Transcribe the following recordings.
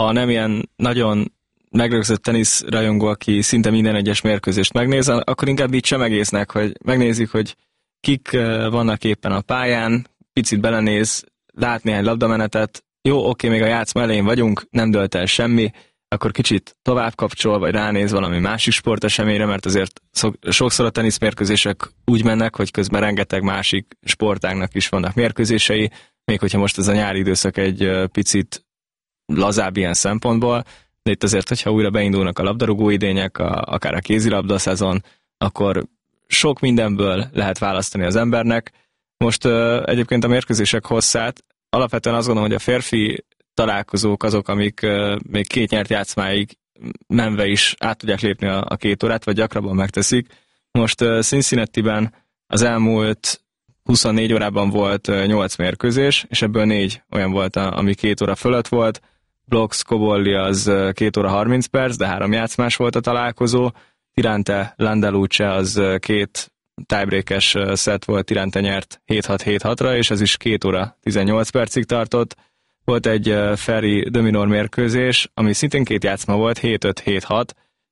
ha nem ilyen nagyon megrögzött teniszrajongó, aki szinte minden egyes mérkőzést megnéz, akkor inkább így csemegésznek, hogy megnézik, hogy kik vannak éppen a pályán, picit belenéz, lát néhány labdamenetet, jó, oké, még a játszma elején vagyunk, nem dölt el semmi, akkor kicsit tovább kapcsol, vagy ránéz valami másik sporteseményre, mert azért sokszor a teniszmérkőzések úgy mennek, hogy közben rengeteg másik sportágnak is vannak mérkőzései, még hogyha most ez a nyári időszak egy picit lazább ilyen szempontból, de itt azért, hogyha újra beindulnak a labdarúgó idények, akár a kézilabda szezon, akkor sok mindenből lehet választani az embernek. Most egyébként a mérkőzések hosszát, alapvetően azt gondolom, hogy a férfi találkozók azok, amik még 2 nyert játszmáig menve is át tudják lépni a 2 órát, vagy gyakrabban megteszik. Most Cincinnati-ben az elmúlt 24 órában volt 8 mérkőzés, és ebből 4 olyan volt, ami 2 óra fölött volt. Blocks Cobolli az 2 óra 30 perc, de 3 játszmás volt a találkozó. Tirante Landaluce az 2 tiebreakes szett volt, Tirante nyert 7-6-7-6-ra, és ez is 2 óra 18 percig tartott. Volt egy Ferry de Minaur mérkőzés, ami szintén 2 játszma volt, 7-5-7-6,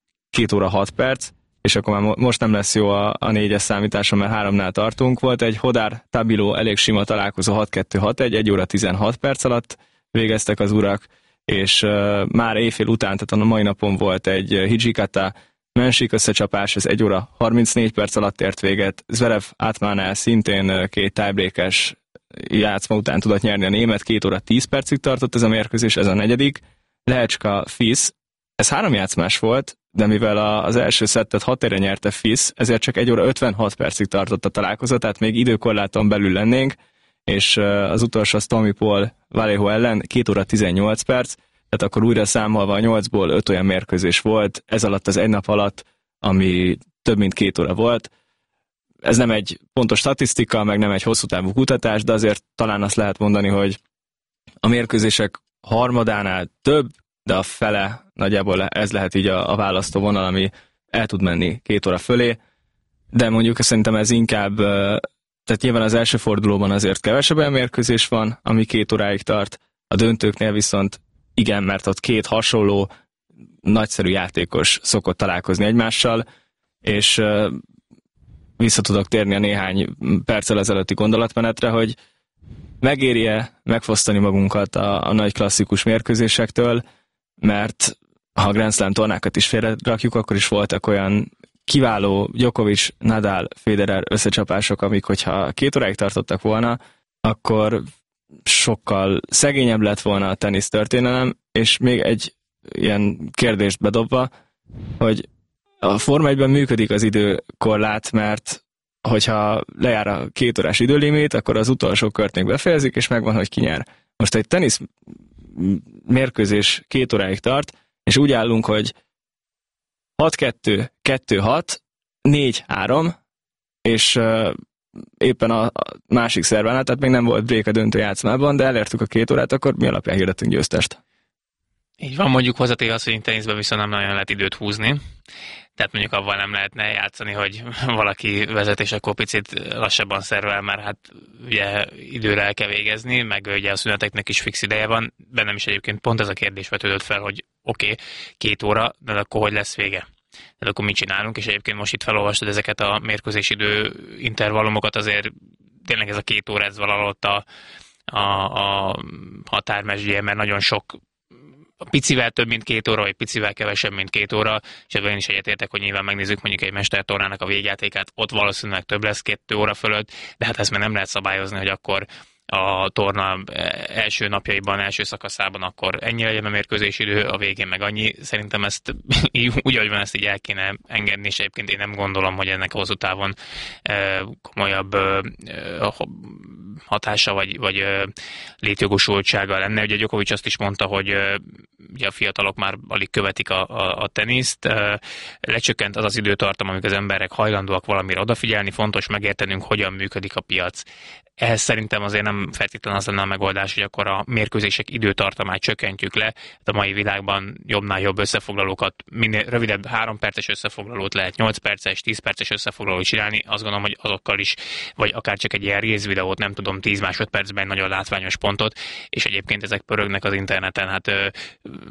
2 óra 6 perc, és akkor már most nem lesz jó a 4-es számításon, mert 3-nál tartunk. Volt egy Hodar Tabilo elég sima találkozó 6-2-6-1, 1 óra 16 perc alatt végeztek az urak, és már éjfél után, tehát a mai napon volt egy Hijikata Mensik összecsapás, ez 1 óra 34 perc alatt ért véget. Zverev Atmanel szintén 2 tiebreakes játszma után tudott nyerni a német, 2 óra 10 percig tartott ez a mérkőzés, ez a 4. Lehecska Fis, ez 3 játszmás volt, de mivel az első szettet 6-1-re nyerte Fis, ezért csak 1 óra 56 percig tartott a találkozó, tehát még időkorláton belül lennénk, és az utolsó az Tommy Paul Vallejo ellen 2 óra 18 perc, tehát akkor újra számolva a 8-ból 5 olyan mérkőzés volt, ez alatt az egy nap alatt, ami több mint 2 óra volt. Ez nem egy pontos statisztika, meg nem egy hosszú távú kutatás, de azért talán azt lehet mondani, hogy a mérkőzések harmadánál több, de a fele nagyjából ez lehet így a választó vonal, ami el tud menni 2 óra fölé, de mondjuk szerintem ez inkább, tehát nyilván az első fordulóban azért kevesebb olyan mérkőzés van, ami 2 óráig tart, a döntőknél viszont igen, mert ott 2 hasonló, nagyszerű játékos szokott találkozni egymással, és vissza tudok térni a néhány perccel ezelőtti gondolatmenetre, hogy megéri-e megfosztani magunkat a nagy klasszikus mérkőzésektől, mert ha a Grand Slam tornákat is félrerakjuk, akkor is voltak olyan kiváló Djokovic, Nadal, Federer összecsapások, amik, hogyha 2 óráig tartottak volna, akkor sokkal szegényebb lett volna a tenisz történelem, és még egy ilyen kérdést bedobva, hogy a Forma 1-ben működik az időkorlát, mert hogyha lejár a 2 órás időlimit, akkor az utolsó kört még befejezik, és megvan, hogy ki nyer. Most egy tenisz mérkőzés 2 óráig tart, és úgy állunk, hogy 6-2, 2-6, 4-3, és éppen a másik szervánál, tehát még nem volt break a döntő játszmában, de elértük a 2 órát, akkor mi alapján hirdettünk győztest? Így van, mondjuk hozzátéve az, hogy teniszben viszont nem nagyon lehet időt húzni. Tehát mondjuk avval nem lehetne játszani, hogy valaki vezet, és akkor picit lassabban szervel, mert hát ugye időre el kell végezni, meg ugye a szüneteknek is fix ideje van. Bennem is egyébként pont ez a kérdés vetődött fel, hogy oké, 2 óra, de akkor hogy lesz vége? De akkor mit csinálunk? És egyébként most itt felolvastad ezeket a mérkőzésidő intervallumokat, azért tényleg ez a 2 óra, ez valahogy a határmesdje, mert nagyon sok picivel több, mint 2 óra, vagy picivel kevesebb, mint 2 óra, és ebben én is egyetértek, hogy nyilván megnézzük mondjuk egy mestertornának a végjátékát, ott valószínűleg több lesz 2 óra fölött, de hát ezt már nem lehet szabályozni, hogy akkor a torna első napjaiban, első szakaszában akkor ennyi legyen a mérkőzési idő, a végén meg annyi. Szerintem ezt úgy, ahogy van, ezt így el kéne engedni, és egyébként én nem gondolom, hogy ennek hosszú távon komolyabb hatása vagy létjogosultsága lenne. Ugye Djokovic azt is mondta, hogy ugye a fiatalok már alig követik a teniszt. Lecsökkent az időtartam, amikor az emberek hajlandóak valamire odafigyelni, fontos megértenünk, hogyan működik a piac. Ehhez szerintem azért nem feltétlenül az lenne a megoldás, hogy akkor a mérkőzések időtartamát csökkentjük le. A mai világban jobbnál jobb összefoglalókat, minél rövidebb 3 perces összefoglalót lehet 8 perces, 10 perces összefoglalót csinálni. Azt gondolom, hogy azokkal is, vagy akár csak egy ilyen részvideót, nem tudom, 10 másodpercben nagyon látványos pontot, és egyébként ezek pörögnek az interneten. Hát